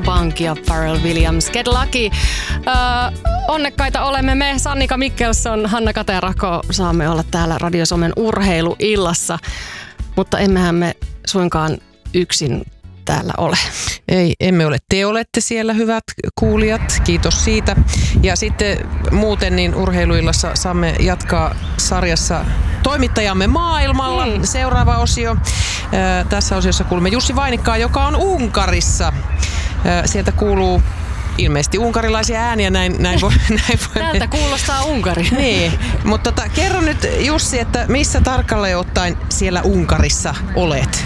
Punk ja Pharrell Williams. Get lucky. Onnekkaita olemme me, Sannika Mikkelsson, Hanna Katerako, saamme olla täällä Radio Suomen urheiluillassa, mutta emmehän me suinkaan yksin täällä ole. Ei, emme ole. Te olette siellä, hyvät kuulijat. Kiitos siitä. Ja sitten muuten niin urheiluillassa saamme jatkaa sarjassa toimittajamme maailmalla. Seuraava osio. Tässä osiossa kuulemme Jussi Vainikkaa, joka on Unkarissa. Sieltä kuuluu ilmeisesti unkarilaisia ääniä, näin voi. Täältä kuulostaa Unkari. Niin, mutta kerro nyt Jussi, että missä tarkalleen ottaen siellä Unkarissa olet?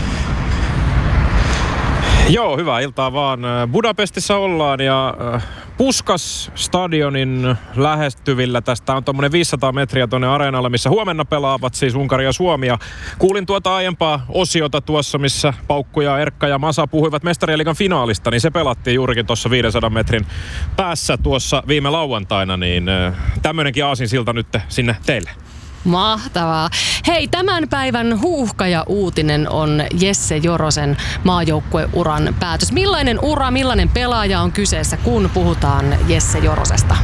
Joo, hyvää iltaa vaan. Budapestissa ollaan ja Puskas-stadionin lähestyvillä. Tästä on tuommoinen 500 metriä tuonne areenalle, missä huomenna pelaavat siis Unkari ja Suomi. Ja kuulin tuota aiempaa osiota tuossa, missä Paukku ja Erkka ja Masa puhuivat Mestarien liigan finaalista, niin se pelattiin juurikin tuossa 500 metrin päässä tuossa viime lauantaina, niin tämmöinenkin aasinsilta nyt sinne teille. Mahtavaa. Hei, tämän päivän huuhkaja-uutinen on Jesse Jorosen maajoukkueuran päätös. Millainen ura, millainen pelaaja on kyseessä, kun puhutaan Jesse Jorosesta?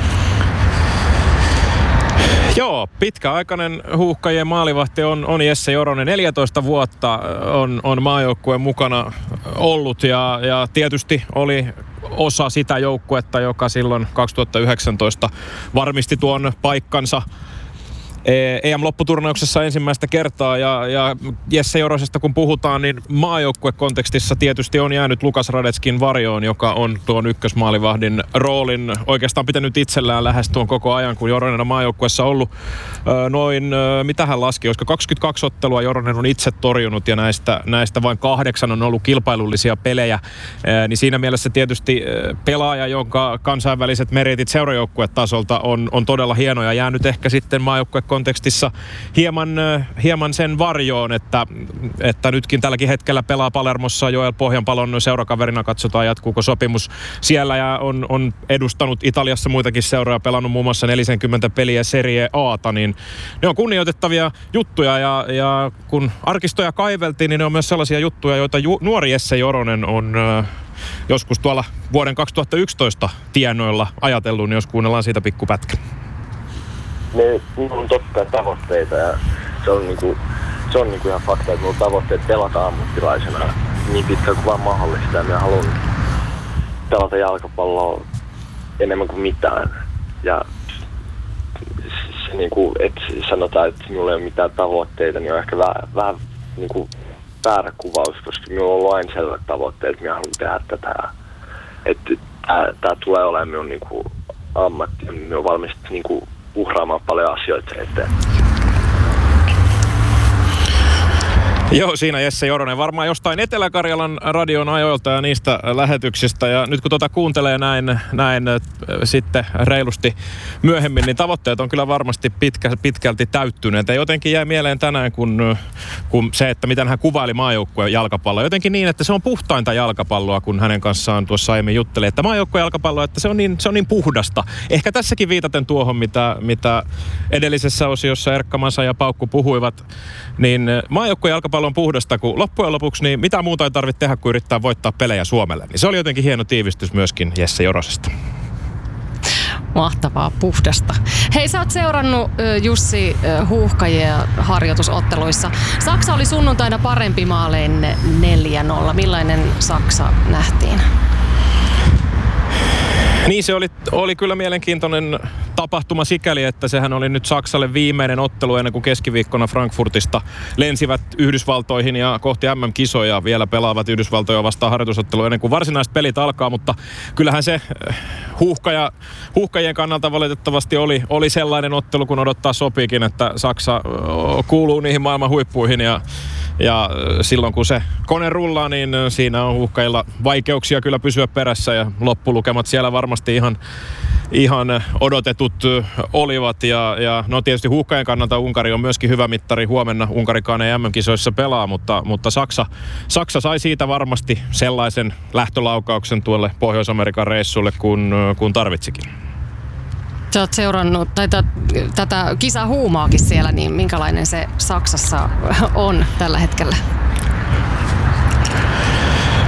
Joo, pitkäaikainen huuhkajien maalivahti on Jesse Joronen. 14 vuotta on maajoukkueen mukana ollut ja tietysti oli osa sitä joukkuetta, joka silloin 2019 varmisti tuon paikkansa EM-lopputurnauksessa ensimmäistä kertaa ja Jesse Jorosesta kun puhutaan, niin maajoukkuekontekstissa tietysti on jäänyt Lukas Radetskin varjoon, joka on tuon ykkösmaalivahdin roolin oikeastaan pitänyt itsellään lähes tuon koko ajan, kun Joronen on maajoukkueessa ollut noin, mitä hän laski, olisiko 22 ottelua Joronen on itse torjunut ja näistä vain 8 on ollut kilpailullisia pelejä, niin siinä mielessä tietysti pelaaja, jonka kansainväliset meritit seurajoukkuetasolta on todella hieno ja jäänyt ehkä sitten maajoukkuekontekstissa hieman sen varjoon, että nytkin tälläkin hetkellä pelaa Palermossa Joel Pohjanpalon seurakaverina, katsotaan jatkuuko sopimus siellä ja on edustanut Italiassa muitakin seuroja, pelannut muun muassa 40 peliä Serie A:ta, niin ne on kunnioitettavia juttuja ja kun arkistoja kaiveltiin, niin ne on myös sellaisia juttuja, joita nuori Jesse Joronen on joskus tuolla vuoden 2011 tienoilla ajatellut, niin jos kuunnellaan siitä pikkupätkä. Minulla on totta kai tavoitteita ja se on ihan fakta, että minulla on tavoitteet pelata ammattilaisena niin pitkään kuin vaan mahdollista ja minä haluan pelata jalkapalloa enemmän kuin mitään. Ja se että sanotaan, että minulla ei ole mitään tavoitteita, niin on ehkä vähän väärä kuvaus, koska minulla on ollut aina selvät tavoitteet, että minä haluan tehdä tätä. Että tämä tulee olemaan minun ammatti ja minä olen valmis uhraamaan paljon asioita eteen. Joo, siinä Jesse Joronen varmaan jostain Etelä-Karjalan radion ajoilta ja niistä lähetyksistä. Ja nyt kun kuuntelee näin sitten reilusti myöhemmin, niin tavoitteet on kyllä varmasti pitkälti täyttyneet. Ja jotenkin jäi mieleen tänään, kun se, että miten hän kuvaili maajoukkueen jalkapalloa. Jotenkin niin, että se on puhtainta jalkapalloa, kun hänen kanssaan tuossa aiemmin jutteli. Että maajoukkueen jalkapalloa, että se on niin puhdasta. Ehkä tässäkin viitaten tuohon, mitä edellisessä osiossa Erkka, Masa ja Paukku puhuivat, niin maajoukkueen jalkapallo on puhdasta, kun loppujen lopuksi niin mitä muuta ei tarvitse tehdä kuin yrittää voittaa pelejä Suomelle. Niin se oli jotenkin hieno tiivistys myöskin Jesse Jorosesta. Mahtavaa, puhdasta. Hei, sä oot seurannut Jussi huuhkajia harjoitusotteluissa. Saksa oli sunnuntaina parempi maalein 4-0. Millainen Saksa nähtiin? Niin, se oli kyllä mielenkiintoinen tapahtuma sikäli, että sehän oli nyt Saksalle viimeinen ottelu ennen kuin keskiviikkona Frankfurtista lensivät Yhdysvaltoihin ja kohti MM-kisoja. Vielä pelaavat Yhdysvaltoja vastaan harjoitusottelu ennen kuin varsinaiset pelit alkaa, mutta kyllähän se huuhkajien kannalta valitettavasti oli sellainen ottelu, kun odottaa sopiikin, että Saksa kuuluu niihin maailman huippuihin ja silloin kun se kone rullaa, niin siinä on huuhkajilla vaikeuksia kyllä pysyä perässä ja loppulukemat siellä varmasti ihan odotetut olivat ja no tietysti huuhkajien kannalta Unkari on myöskin hyvä mittari. Huomenna Unkarikaan ei MM-kisoissa pelaa, mutta Saksa sai siitä varmasti sellaisen lähtölaukauksen tuolle Pohjois-Amerikan reissulle kun tarvitsikin. Sä oot seurannut tätä kisahuumaakin siellä, niin minkälainen se Saksassa on tällä hetkellä?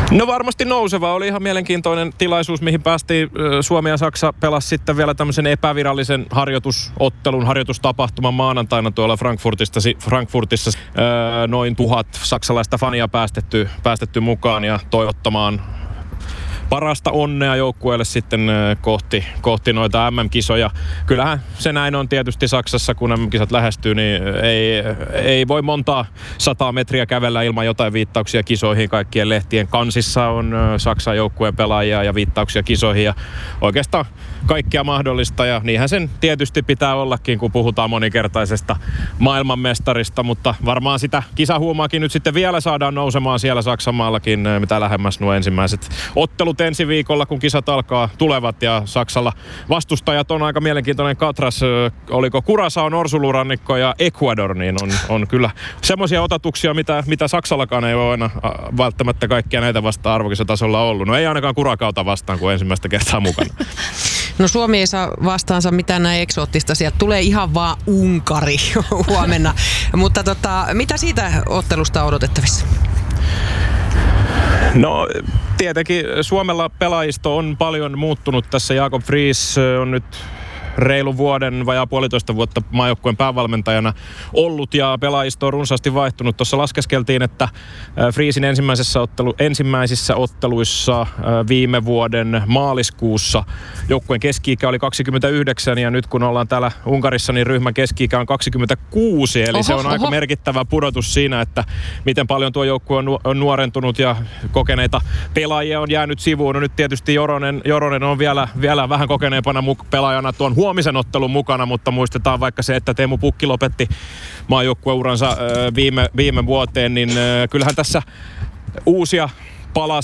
No varmasti nouseva. Oli ihan mielenkiintoinen tilaisuus, mihin päästiin. Suomi ja Saksa pelasi sitten vielä tämmöisen epävirallisen harjoitustapahtuman maanantaina tuolla Frankfurtissa. Noin 1000 saksalaista fania päästetty mukaan ja toivottamaan parasta onnea joukkueelle sitten kohti noita MM-kisoja. Kyllähän se näin on tietysti Saksassa, kun MM-kisat lähestyy, niin ei voi montaa 100 metriä kävellä ilman jotain viittauksia kisoihin. Kaikkien lehtien kansissa on Saksan joukkueen pelaajia ja viittauksia kisoihin ja oikeastaan kaikkea mahdollista. Ja niinhän sen tietysti pitää ollakin, kun puhutaan monikertaisesta maailmanmestarista, mutta varmaan sitä kisahuumaakin nyt sitten vielä saadaan nousemaan siellä Saksanmaallakin, mitä lähemmäs nuo ensimmäiset ottelut ensi viikolla, kun kisat tulevat ja Saksalla vastustajat on aika mielenkiintoinen katras. Oliko Curaçao, Norsulurannikko ja Ecuador, niin on kyllä semmoisia otatuksia, mitä Saksallakaan ei ole aina välttämättä kaikkia näitä vastaan arvokisatasolla ollut. No ei ainakaan Curaçaota vastaan, kun ensimmäistä kertaa mukana. No Suomi ei saa vastaansa mitään näin eksoottista. Sieltä tulee ihan vaan Unkari huomenna. Mutta mitä siitä ottelusta on odotettavissa? No tietenkin Suomella pelaajisto on paljon muuttunut tässä. Jakob Friis on nyt reilun vuoden, vajaa 1,5 vuotta maajoukkueen päävalmentajana ollut ja pelaajisto on runsaasti vaihtunut. Tuossa laskeskeltiin, että Friesin ensimmäisissä otteluissa viime vuoden maaliskuussa joukkueen keski-ikä oli 29 ja nyt kun ollaan täällä Unkarissa, niin ryhmän keski-ikä on 26. Eli se on aika merkittävä pudotus siinä, että miten paljon tuo joukkue on nuorentunut ja kokeneita pelaajia on jäänyt sivuun. No nyt tietysti Joronen on vielä vähän kokeneempana pelaajana tuon huomisen ottelun mukana, mutta muistetaan vaikka se, että Teemu Pukki lopetti maajoukkueuransa viime vuoteen, niin kyllähän tässä uusia